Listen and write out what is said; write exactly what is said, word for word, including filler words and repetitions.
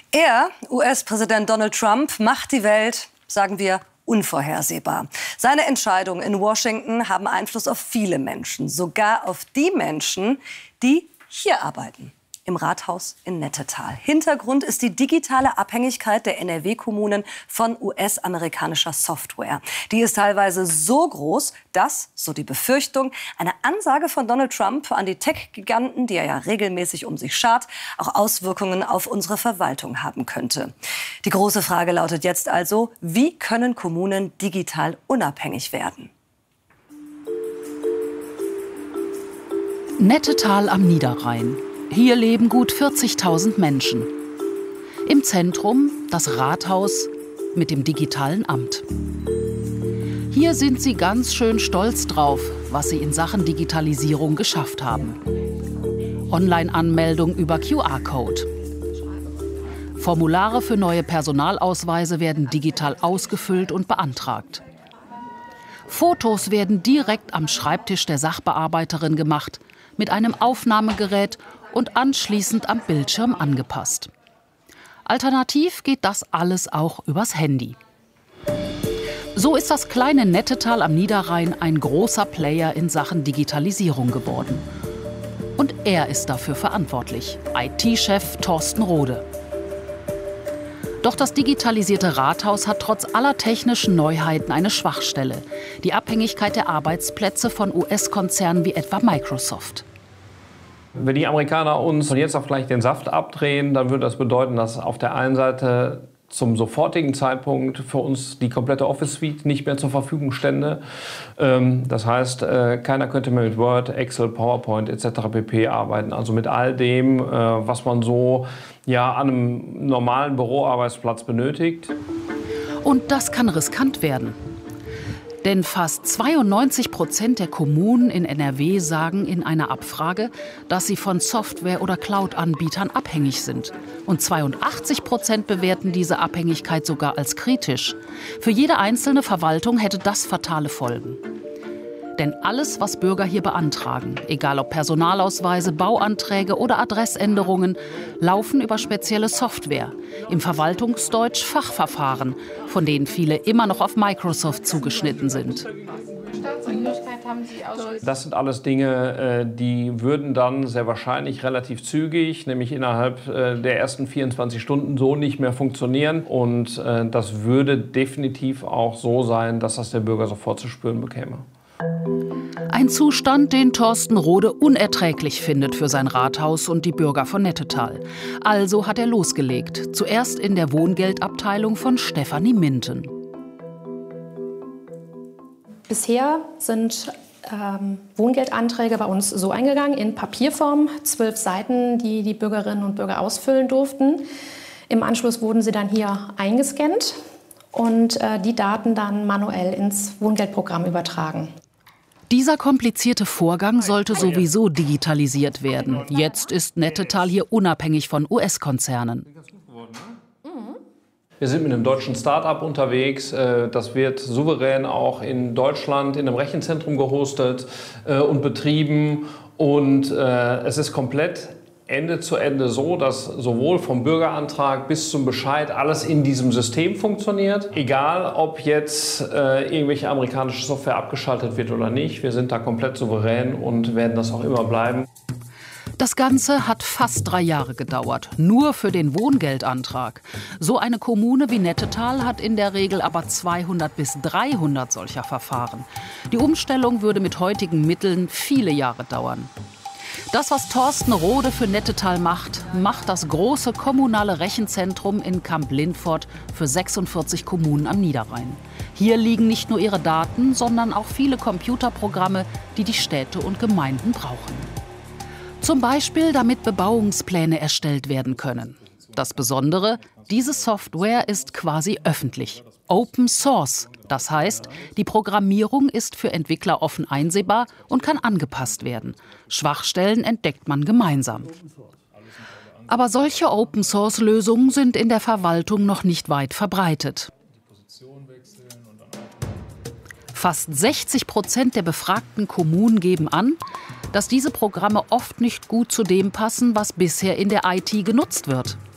Er, U S-Präsident Donald Trump, macht die Welt, sagen wir, unvorhersehbar. Seine Entscheidungen in Washington haben Einfluss auf viele Menschen, sogar auf die Menschen, die hier arbeiten. Im Rathaus in Nettetal. Hintergrund ist die digitale Abhängigkeit der N R W-Kommunen von U S-amerikanischer Software. Die ist teilweise so groß, dass, so die Befürchtung, eine Ansage von Donald Trump an die Tech-Giganten, die er ja regelmäßig um sich schart, auch Auswirkungen auf unsere Verwaltung haben könnte. Die große Frage lautet jetzt also, wie können Kommunen digital unabhängig werden? Nettetal am Niederrhein. Hier leben gut vierzigtausend Menschen. Im Zentrum das Rathaus mit dem digitalen Amt. Hier sind sie ganz schön stolz drauf, was sie in Sachen Digitalisierung geschafft haben. Online-Anmeldung über Q R-Code. Formulare für neue Personalausweise werden digital ausgefüllt und beantragt. Fotos werden direkt am Schreibtisch der Sachbearbeiterin gemacht, mit einem Aufnahmegerät und anschließend am Bildschirm angepasst. Alternativ geht das alles auch übers Handy. So ist das kleine Nettetal am Niederrhein ein großer Player in Sachen Digitalisierung geworden. Und er ist dafür verantwortlich, I T-Chef Thorsten Rohde. Doch das digitalisierte Rathaus hat trotz aller technischen Neuheiten eine Schwachstelle: die Abhängigkeit der Arbeitsplätze von U S-Konzernen wie etwa Microsoft. Wenn die Amerikaner uns von jetzt auf gleich den Saft abdrehen, dann würde das bedeuten, dass auf der einen Seite zum sofortigen Zeitpunkt für uns die komplette Office-Suite nicht mehr zur Verfügung stände. Das heißt, keiner könnte mehr mit Word, Excel, PowerPoint et cetera pp. Arbeiten. Also mit all dem, was man so ja, an einem normalen Büroarbeitsplatz benötigt. Und das kann riskant werden. Denn fast zweiundneunzig Prozent der Kommunen in N R W sagen in einer Abfrage, dass sie von Software- oder Cloud-Anbietern abhängig sind. Und zweiundachtzig Prozent bewerten diese Abhängigkeit sogar als kritisch. Für jede einzelne Verwaltung hätte das fatale Folgen. Denn alles, was Bürger hier beantragen, egal ob Personalausweise, Bauanträge oder Adressänderungen, laufen über spezielle Software, im Verwaltungsdeutsch Fachverfahren, von denen viele immer noch auf Microsoft zugeschnitten sind. Das sind alles Dinge, die würden dann sehr wahrscheinlich relativ zügig, nämlich innerhalb der ersten vierundzwanzig Stunden so nicht mehr funktionieren. Und das würde definitiv auch so sein, dass das der Bürger sofort zu spüren bekäme. Ein Zustand, den Thorsten Rohde unerträglich findet für sein Rathaus und die Bürger von Nettetal. Also hat er losgelegt, zuerst in der Wohngeldabteilung von Stefanie Minten. Bisher sind ähm, Wohngeldanträge bei uns so eingegangen, in Papierform, zwölf Seiten, die die Bürgerinnen und Bürger ausfüllen durften. Im Anschluss wurden sie dann hier eingescannt und äh, die Daten dann manuell ins Wohngeldprogramm übertragen. Dieser komplizierte Vorgang sollte sowieso digitalisiert werden. Jetzt ist Nettetal hier unabhängig von U S-Konzernen. Wir sind mit einem deutschen Start-up unterwegs. Das wird souverän auch in Deutschland in einem Rechenzentrum gehostet und betrieben. Und es ist komplett Ende zu Ende so, dass sowohl vom Bürgerantrag bis zum Bescheid alles in diesem System funktioniert. Egal, ob jetzt äh, irgendwelche amerikanische Software abgeschaltet wird oder nicht. Wir sind da komplett souverän und werden das auch immer bleiben. Das Ganze hat fast drei Jahre gedauert, nur für den Wohngeldantrag. So eine Kommune wie Nettetal hat in der Regel aber zweihundert bis dreihundert solcher Verfahren. Die Umstellung würde mit heutigen Mitteln viele Jahre dauern. Das, was Thorsten Rohde für Nettetal macht, macht das große kommunale Rechenzentrum in Kamp-Lindfort für sechsundvierzig Kommunen am Niederrhein. Hier liegen nicht nur ihre Daten, sondern auch viele Computerprogramme, die die Städte und Gemeinden brauchen. Zum Beispiel, damit Bebauungspläne erstellt werden können. Das Besondere, diese Software ist quasi öffentlich. Open Source. Das heißt, die Programmierung ist für Entwickler offen einsehbar und kann angepasst werden. Schwachstellen entdeckt man gemeinsam. Aber solche Open-Source-Lösungen sind in der Verwaltung noch nicht weit verbreitet. Fast sechzig Prozent der befragten Kommunen geben an, dass diese Programme oft nicht gut zu dem passen, was bisher in der I T genutzt wird.